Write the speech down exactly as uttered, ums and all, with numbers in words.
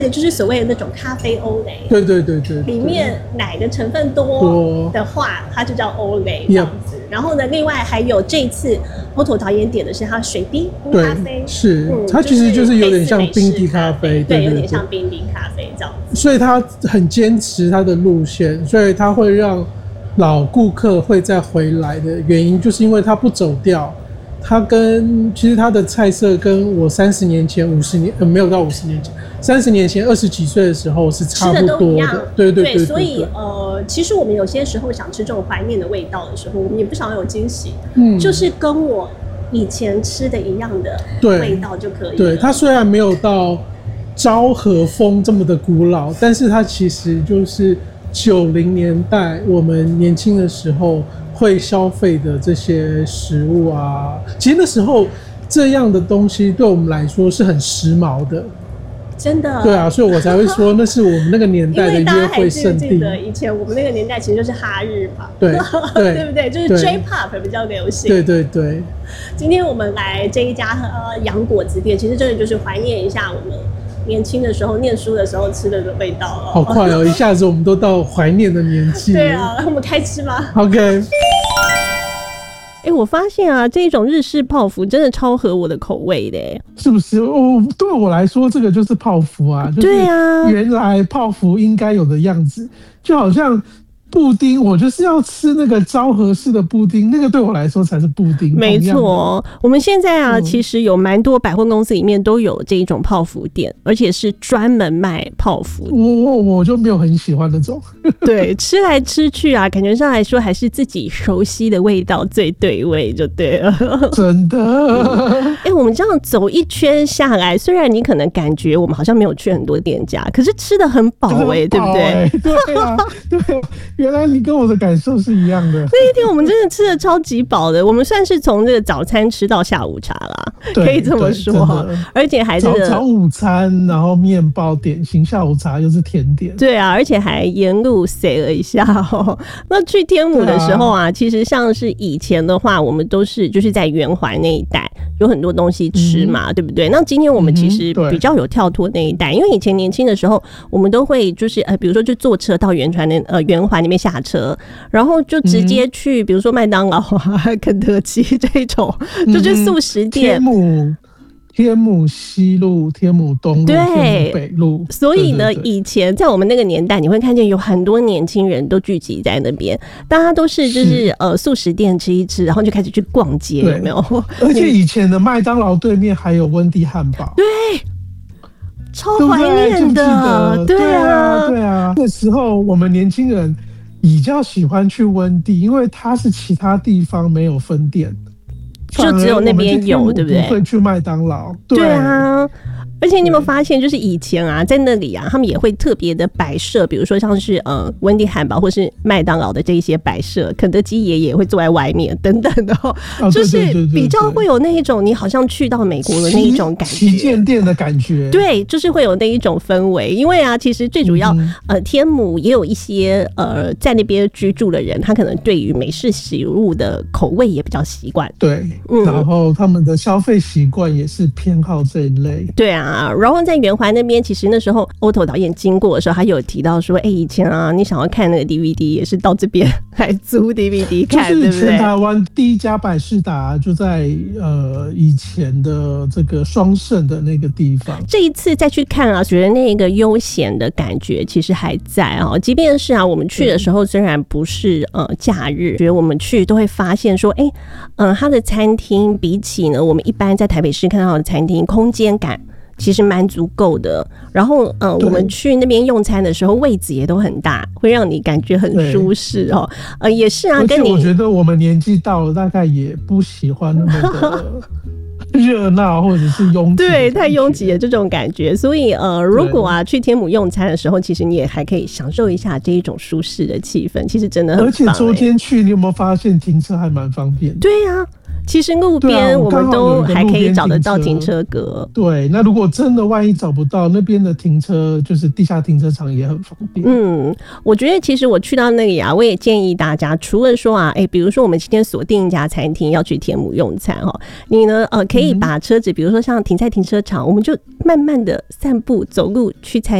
就是所谓的那种咖啡欧蕾， 对对对 对, 对， 里面奶的成分多的话，它就叫欧蕾这样子。Yep. 然后呢，另外还有这一次欧头导演点的是它水滴冰咖啡， 是、嗯、它其实就是有点像冰滴咖啡， 对，有点像冰滴咖啡这样子。 所以它很坚持它的路线，所以它会让老顾客会再回来的原因，就是因为它不走掉。它跟其实它的菜色跟我三十年前、五十年、呃、没有到五十年前，三十年前二十几岁的时候是差不多的， 吃的都一样。 对对 对, 对, 对， 所以呃，其实我们有些时候想吃这种怀念的味道的时候，我们也不想有惊喜，嗯，就是跟我以前吃的一样的味道就可以了。 对，它虽然没有到昭和风这么的古老，但是它其实就是九零年代我们年轻的时候会消费的这些食物啊，其实那时候这样的东西对我们来说是很时髦的， 真的。 对啊，所以我才会说那是我们那个年代的约会圣地。 因为大家还记得以前我们那个年代其实就是哈日嘛， 对对对不对？就是 J-pop 比较流行。 对对对。 今天我们来这一家呃洋果子店，其实真的就是怀念一下我们年轻的时候念书的时候吃的味道哦。 好快哦，一下子我们都到怀念的年纪了。 对啊，我们开吃吗 ？OK。 哎、欸，我发现啊，这种日式泡芙真的超合我的口味的， 是不是？哦，对我来说，这个就是泡芙啊， 对啊， 原来泡芙应该有的样子，就好像布丁，我就是要吃那个昭和式的布丁，那个对我来说才是布丁。 没错，我们现在啊、嗯，其实有蛮多百货公司里面都有这一种泡芙店，而且是专门卖泡芙。 我我我就没有很喜欢那种。 对，吃来吃去啊，感觉上来说还是自己熟悉的味道最对味，就对了。 真的。 哎、欸，我们这样走一圈下来，虽然你可能感觉我们好像没有去很多店家，可是吃得很饱哎、欸，对不对？ 对啊，对。原来你跟我的感受是一样的。 那一天我们真的吃得超级饱的，我们算是从这个早餐吃到下午茶啦，可以这么说。而且还这个早午餐，然后面包、点心，下午茶又是甜点。 对啊，而且还沿路塞了一下哦。那去天母的时候啊，啊其实像是以前的话，我们都是就是在圆环那一带有很多东西吃嘛，嗯、对不对？那今天我们其实比较有跳脱那一带，嗯、因为以前年轻的时候，我们都会就是呃，比如说就坐车到圆环的呃圆环里面下车，然后就直接去，嗯、比如说麦当劳啊、肯德基这种，嗯、就是速食店。 天母天母西路、天母东路、天母北路。 所以呢， 对对对， 以前在我们那个年代，你会看见有很多年轻人都聚集在那边，大家都是就是呃速食店吃一吃，然后就开始去逛街，有没有？ 而且以前的麦当劳对面还有温蒂汉堡， 对，超怀念的， 对啊，对啊。那时候我们年轻人比较喜欢去温蒂，因为它是其他地方没有分店。 就只有那边有，对不对？ 不会去麦当劳， 对啊。而且你有没有发现，就是以前啊，在那里啊，他们也会特别的摆设，比如说像是呃温蒂汉堡或是麦当劳的这一些摆设，肯德基爷爷会坐在外面等等的、哦哦，就是比较会有那一种你好像去到美国的那一种感觉， 旗舰店的感觉。 对，就是会有那一种氛围。因为啊，其实最主要、嗯、呃，天母也有一些呃在那边居住的人，他可能对于美式食物的口味也比较习惯。 对、嗯，然后他们的消费习惯也是偏好这一类。 对啊。啊，然后在圆环那边，其实那时候欧头导演经过的时候，他有提到说，哎、欸，以前啊，你想要看那个 D V D 也是到这边来租 D V D 看， 就是全台湾第一家百视达就在呃以前的这个双盛的那个地方。 这一次再去看啊，觉得那个悠闲的感觉其实还在啊。即便是啊，我们去的时候虽然不是呃假日，觉得我们去都会发现说，哎、欸，嗯、呃，它的餐厅比起呢我们一般在台北市看到的餐厅，空间感其实蛮足够的，然后呃，我们去那边用餐的时候，位置也都很大，会让你感觉很舒适哦。呃，也是啊，跟你我觉得我们年纪到了，大概也不喜欢那么的热闹或者是拥挤， 对，太拥挤的这种感觉。所以呃，如果啊去天母用餐的时候，其实你也还可以享受一下这一种舒适的气氛，其实真的很棒、欸。 而且昨天去，你有没有发现停车还蛮方便的？ 对呀、啊。 其实路边我们都还可以找得到停车格。 对，那如果真的万一找不到，那边的停车就是地下停车场也很方便。 嗯，我觉得其实我去到那里啊，我也建议大家，除了说啊，哎、欸，比如说我们今天锁定一家餐厅要去天母用餐哈，你呢呃可以把车子，比如说像停在停车场，我们就慢慢的散步走路去餐